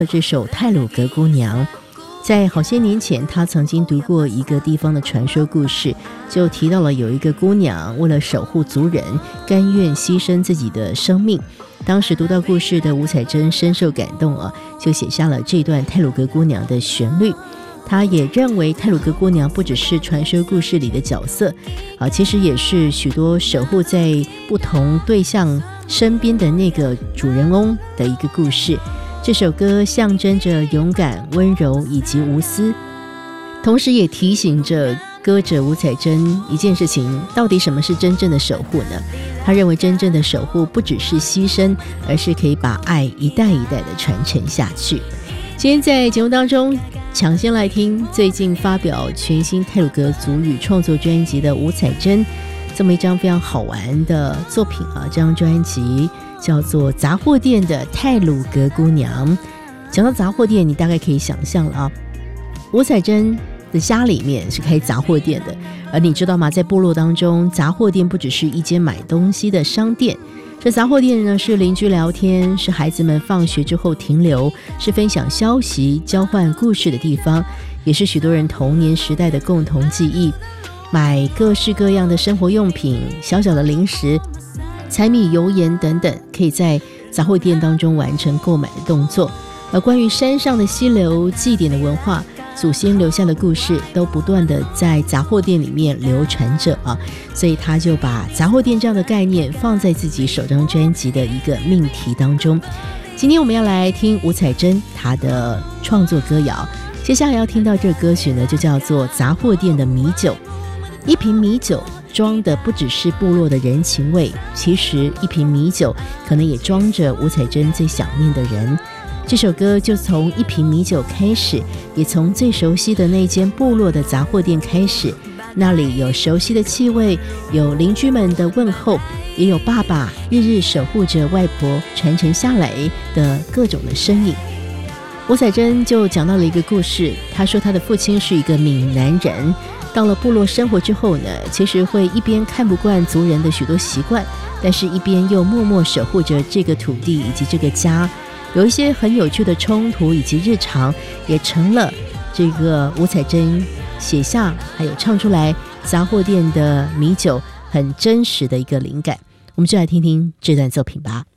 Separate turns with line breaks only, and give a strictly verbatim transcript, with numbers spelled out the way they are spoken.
这首太鲁阁姑娘。在好些年前，他曾经读过一个地方的传说故事，就提到了有一个姑娘为了守护族人，甘愿牺牲自己的生命。当时读到故事的吴彩珍深受感动啊，就写下了这段太鲁阁姑娘的旋律。他也认为太鲁阁姑娘不只是传说故事里的角色啊，其实也是许多守护在不同对象身边的那个主人翁的一个故事。这首歌象征着勇敢、温柔以及无私，同时也提醒着歌者吴彩珍一件事情：到底什么是真正的守护呢？他认为真正的守护不只是牺牲，而是可以把爱一代一代的传承下去。今天在节目当中抢先来听最近发表全新太鲁阁族语创作专辑的吴彩珍这么一张非常好玩的作品啊！这张专辑叫做《杂货店的太鲁阁姑娘》。讲到杂货店，你大概可以想象了啊，吴彩珍的家里面是开杂货店的，而你知道吗？在部落当中，杂货店不只是一间买东西的商店，这杂货店呢是邻居聊天，是孩子们放学之后停留，是分享消息、交换故事的地方，也是许多人童年时代的共同记忆。买各式各样的生活用品、小小的零食、柴米油盐等等，可以在杂货店当中完成购买的动作。而关于山上的溪流、祭典的文化、祖先留下的故事，都不断的在杂货店里面流传着啊，所以他就把杂货店这样的概念放在自己首张专辑的一个命题当中。今天我们要来听吴彩珍她的创作歌谣，接下来要听到这个歌曲呢，就叫做《杂货店的米酒》。一瓶米酒装的不只是部落的人情味，其实一瓶米酒可能也装着吴彩珍最想念的人。这首歌就从一瓶米酒开始，也从最熟悉的那间部落的杂货店开始。那里有熟悉的气味，有邻居们的问候，也有爸爸日日守护着外婆传承下来的各种的身影。吴彩珍就讲到了一个故事，他说他的父亲是一个闽南人，到了部落生活之后呢，其实会一边看不惯族人的许多习惯，但是一边又默默守护着这个土地以及这个家。有一些很有趣的冲突以及日常，也成了这个吴彩珍写下还有唱出来杂货店的米酒很真实的一个灵感。我们就来听听这段作品吧。